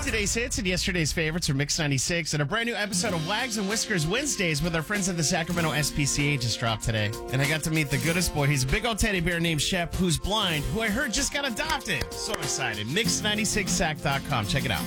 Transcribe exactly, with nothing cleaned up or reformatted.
Today's hits and yesterday's favorites from Mix ninety-six, and a brand new episode of Wags and Whiskers Wednesdays with our friends at the Sacramento S P C A just dropped today. And I got to meet the goodest boy. He's a big old teddy bear named Shep, who's blind, who I heard just got adopted. So excited. Mix ninety-six sac dot com. Check it out.